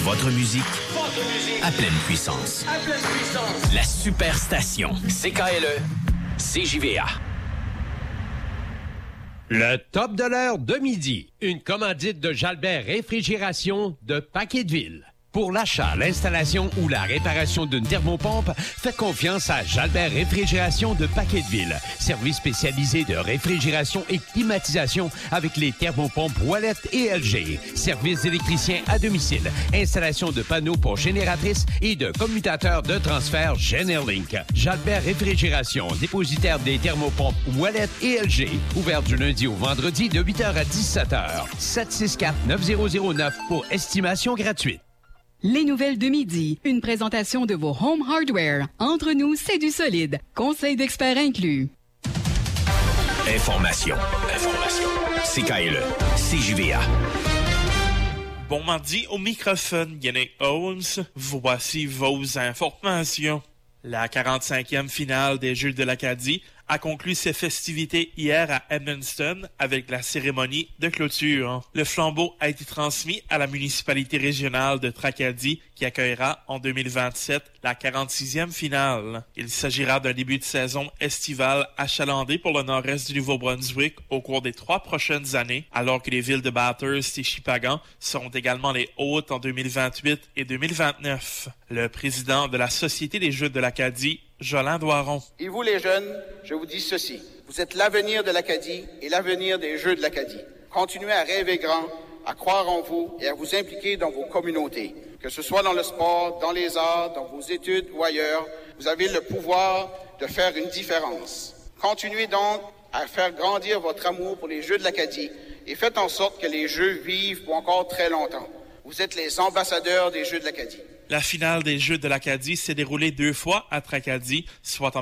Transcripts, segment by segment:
Votre musique à pleine puissance. La Superstation. CKLE, CJVA. Le top de l'heure de midi. Une commandite de Jalbert Réfrigération de Paqueteville. Pour l'achat, l'installation ou la réparation d'une thermopompe, faites confiance à Jalbert Réfrigération de Paqueteville. Service spécialisé de réfrigération et climatisation avec les thermopompes Wallet et LG. Service d'électricien à domicile. Installation de panneaux pour génératrices et de commutateurs de transfert Generlink. Jalbert Réfrigération, dépositaire des thermopompes Wallet et LG. Ouvert du lundi au vendredi de 8h à 17h. 764-9009 pour estimation gratuite. Les nouvelles de midi. Une présentation de vos Home Hardware. Entre nous, c'est du solide. Conseil d'experts inclus. Information. CKLE, CJVA. Bon mardi au microphone, Yannick Holmes. Voici vos informations. La 45e finale des Jeux de l'Acadie a conclu ses festivités hier à Edmundston avec la cérémonie de clôture. Le flambeau a été transmis à la municipalité régionale de Tracadie qui accueillera en 2027 la 46e finale. Il s'agira d'un début de saison estivale achalandé pour le nord-est du Nouveau-Brunswick au cours des 3 prochaines années, alors que les villes de Bathurst et Shippagan seront également les hôtes en 2028 et 2029. Le président de la Société des Jeux de l'Acadie, Jolin Doiron. Et vous les jeunes, je vous dis ceci. Vous êtes l'avenir de l'Acadie et l'avenir des Jeux de l'Acadie. Continuez à rêver grand, à croire en vous et à vous impliquer dans vos communautés. Que ce soit dans le sport, dans les arts, dans vos études ou ailleurs, vous avez le pouvoir de faire une différence. Continuez donc à faire grandir votre amour pour les Jeux de l'Acadie et faites en sorte que les Jeux vivent pour encore très longtemps. Vous êtes les ambassadeurs des Jeux de l'Acadie. La finale des Jeux de l'Acadie s'est déroulée 2 fois à Tracadie, soit en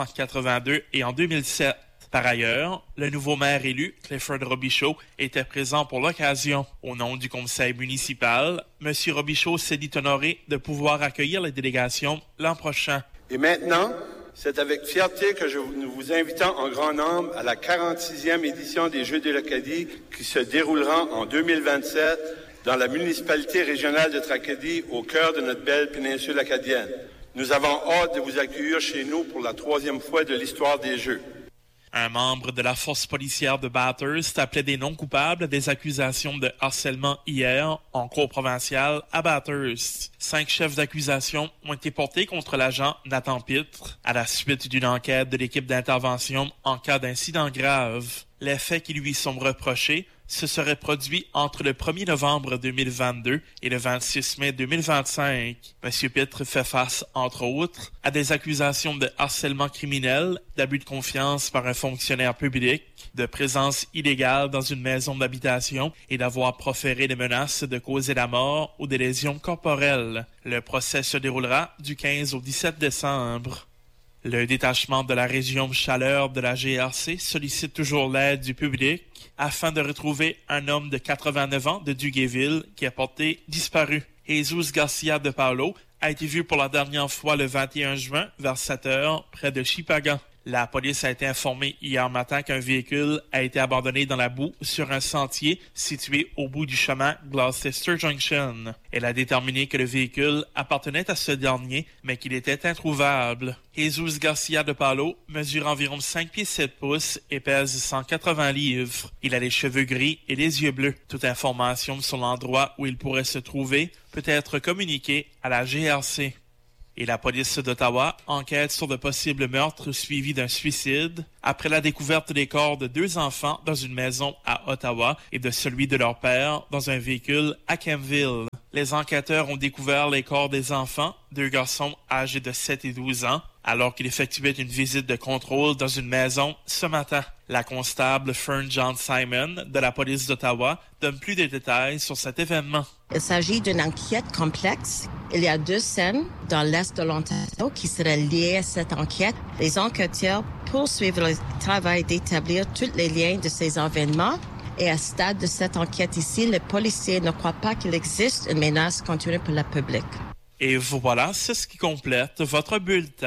1982 et en 2007. Par ailleurs, le nouveau maire élu, Clifford Robichaud, était présent pour l'occasion. Au nom du conseil municipal, M. Robichaud s'est dit honoré de pouvoir accueillir les délégations l'an prochain. Et maintenant, c'est avec fierté que nous vous invitons en grand nombre à la 46e édition des Jeux de l'Acadie qui se déroulera en 2027 dans la municipalité régionale de Tracadie, au cœur de notre belle péninsule acadienne. Nous avons hâte de vous accueillir chez nous pour la 3e fois de l'histoire des Jeux. Un membre de la force policière de Bathurst appelait des non-coupables à des accusations de harcèlement hier en cour provinciale à Bathurst. 5 chefs d'accusation ont été portés contre l'agent Nathan Pitre à la suite d'une enquête de l'équipe d'intervention en cas d'incident grave. Les faits qui lui sont reprochés se seraient produits entre le 1er novembre 2022 et le 26 mai 2025. M. Pitre fait face, entre autres, à des accusations de harcèlement criminel, d'abus de confiance par un fonctionnaire public, de présence illégale dans une maison d'habitation et d'avoir proféré des menaces de causer la mort ou des lésions corporelles. Le procès se déroulera du 15 au 17 décembre. Le détachement de la région Chaleur de la GRC sollicite toujours l'aide du public afin de retrouver un homme de 89 ans de Duguayville qui a porté disparu. Jesus Garcia de Paulo a été vu pour la dernière fois le 21 juin vers 7 heures près de Shippagan. La police a été informée hier matin qu'un véhicule a été abandonné dans la boue sur un sentier situé au bout du chemin Gloucester Junction. Elle a déterminé que le véhicule appartenait à ce dernier, mais qu'il était introuvable. Jesus Garcia de Paulo mesure environ 5 pieds 7 pouces et pèse 180 livres. Il a les cheveux gris et les yeux bleus. Toute information sur l'endroit où il pourrait se trouver peut être communiquée à la GRC. Et la police d'Ottawa enquête sur de possibles meurtres suivis d'un suicide après la découverte des corps de 2 enfants dans une maison à Ottawa et de celui de leur père dans un véhicule à Kempville. Les enquêteurs ont découvert les corps des enfants, 2 garçons âgés de 7 et 12 ans, alors qu'il effectuait une visite de contrôle dans une maison ce matin. La constable Fern John Simon de la police d'Ottawa donne plus de détails sur cet événement. Il s'agit d'une enquête complexe. Il y a 2 scènes dans l'est de l'Ontario qui seraient liées à cette enquête. Les enquêteurs poursuivent le travail d'établir tous les liens de ces événements. Et à ce stade de cette enquête ici, les policiers ne croient pas qu'il existe une menace continue pour le public. Et voilà, c'est ce qui complète votre bulletin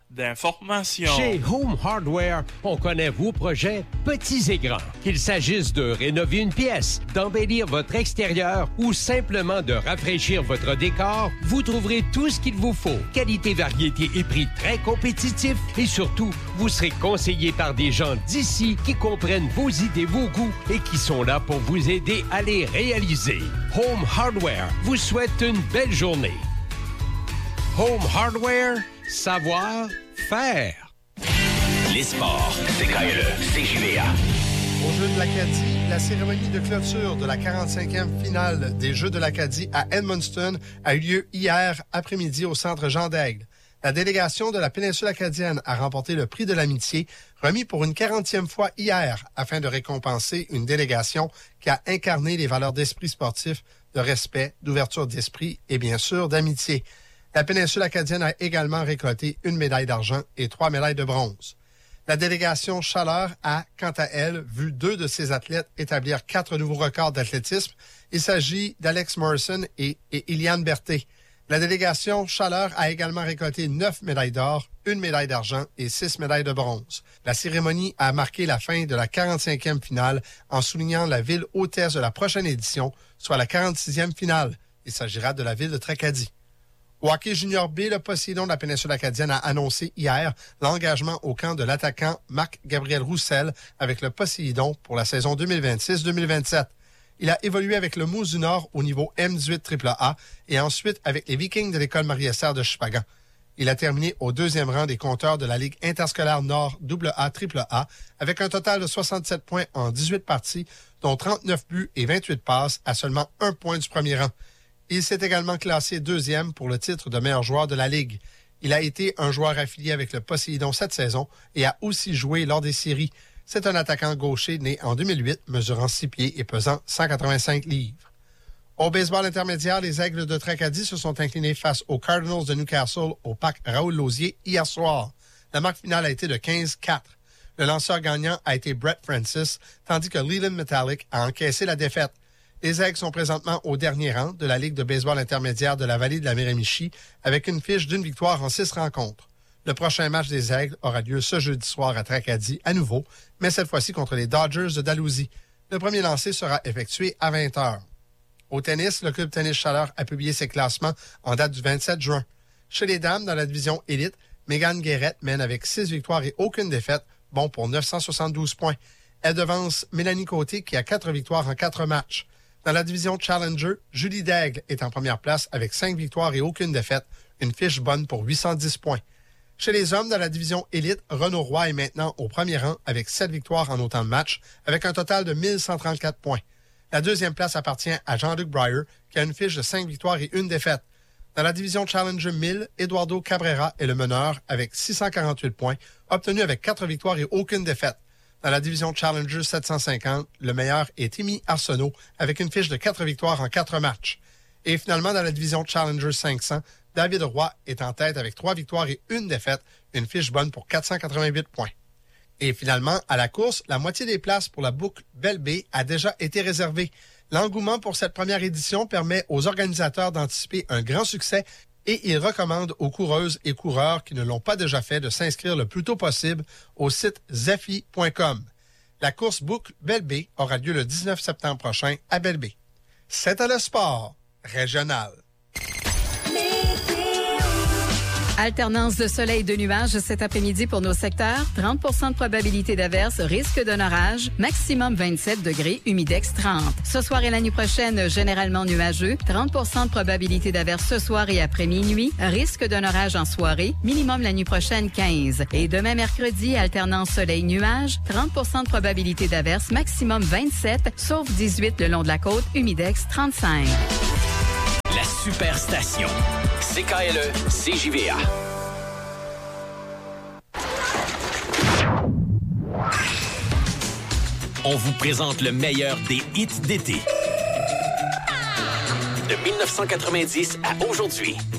d'informations. Chez Home Hardware, on connaît vos projets petits et grands. Qu'il s'agisse de rénover une pièce, d'embellir votre extérieur ou simplement de rafraîchir votre décor, vous trouverez tout ce qu'il vous faut. Qualité, variété et prix très compétitifs et surtout, vous serez conseillé par des gens d'ici qui comprennent vos idées, vos goûts et qui sont là pour vous aider à les réaliser. Home Hardware vous souhaite une belle journée. Home Hardware, savoir faire. Les sports, CKLE, CJVA. Aux Jeux de l'Acadie, la cérémonie de clôture de la 45e finale des Jeux de l'Acadie à Edmundston a eu lieu hier après-midi au Centre Jean Daigle. La délégation de la péninsule acadienne a remporté le prix de l'amitié, remis pour une 40e fois hier, afin de récompenser une délégation qui a incarné les valeurs d'esprit sportif, de respect, d'ouverture d'esprit et bien sûr d'amitié. La péninsule acadienne a également récolté une médaille d'argent et 3 médailles de bronze. La délégation Chaleur a, quant à elle, vu 2 de ses athlètes établir 4 nouveaux records d'athlétisme. Il s'agit d'Alex Morrison et Iliane Berthet. La délégation Chaleur a également récolté 9 médailles d'or, 1 médaille d'argent et 6 médailles de bronze. La cérémonie a marqué la fin de la 45e finale en soulignant la ville hôtesse de la prochaine édition, soit la 46e finale. Il s'agira de la ville de Tracadie. Au hockey junior B, le Poséidon de la péninsule acadienne a annoncé hier l'engagement au camp de l'attaquant Marc-Gabriel Roussel avec le Poséidon pour la saison 2026-2027. Il a évolué avec le Moose du Nord au niveau M18 AAA et ensuite avec les Vikings de l'école Marie-Esther de Chupagan. Il a terminé au 2e rang des compteurs de la Ligue interscolaire Nord AA-AAA avec un total de 67 points en 18 parties, dont 39 buts et 28 passes à seulement 1 point du premier rang. Il s'est également classé 2e pour le titre de meilleur joueur de la Ligue. Il a été un joueur affilié avec le Poséidon cette saison et a aussi joué lors des séries. C'est un attaquant gaucher né en 2008, mesurant 6 pieds et pesant 185 livres. Au baseball intermédiaire, les Aigles de Tracadie se sont inclinés face aux Cardinals de Newcastle au parc Raoul-Lausier hier soir. La marque finale a été de 15-4. Le lanceur gagnant a été Brett Francis, tandis que Leland Metallic a encaissé la défaite. Les Aigles sont présentement au dernier rang de la Ligue de baseball intermédiaire de la vallée de la Miramichi avec une fiche d'1 victoire en 6 rencontres. Le prochain match des Aigles aura lieu ce jeudi soir à Tracadie à nouveau, mais cette fois-ci contre les Dodgers de Dalhousie. Le premier lancer sera effectué à 20h. Au tennis, le club Tennis Chaleur a publié ses classements en date du 27 juin. Chez les dames, dans la division élite, Mégane Guérette mène avec 6 victoires et aucune défaite, bon pour 972 points. Elle devance Mélanie Côté qui a 4 victoires en 4 matchs. Dans la division Challenger, Julie Daigle est en première place avec 5 victoires et aucune défaite, une fiche bonne pour 810 points. Chez les hommes, dans la division élite, Renaud Roy est maintenant au premier rang avec 7 victoires en autant de matchs, avec un total de 1134 points. La deuxième place appartient à Jean-Luc Breyer, qui a une fiche de 5 victoires et une défaite. Dans la division Challenger 1000, Eduardo Cabrera est le meneur avec 648 points, obtenu avec 4 victoires et aucune défaite. Dans la division Challenger 750, le meilleur est Amy Arsenault avec une fiche de 4 victoires en 4 matchs. Et finalement, dans la division Challenger 500, David Roy est en tête avec 3 victoires et une défaite, une fiche bonne pour 488 points. Et finalement, à la course, la moitié des places pour la boucle Belle-Baie a déjà été réservée. L'engouement pour cette première édition permet aux organisateurs d'anticiper un grand succès et ils recommandent aux coureuses et coureurs qui ne l'ont pas déjà fait de s'inscrire le plus tôt possible au site zafi.com. La course boucle Belle-Baie aura lieu le 19 septembre prochain à Belle-Baie. C'était le sport régional. Alternance de soleil et de nuages cet après-midi pour nos secteurs. 30 de probabilité d'averse, risque d'un orage. Maximum 27 degrés, humidex 30. Ce soir et la nuit prochaine, généralement nuageux. 30 de probabilité d'averse ce soir et après minuit. Risque d'un orage en soirée. Minimum la nuit prochaine 15. Et demain mercredi, alternance soleil-nuage. 30 de probabilité d'averse, maximum 27, sauf 18 le long de la côte, humidex 35. La Superstation. CKLE, CJVA. On vous présente le meilleur des hits d'été. De 1990 à aujourd'hui.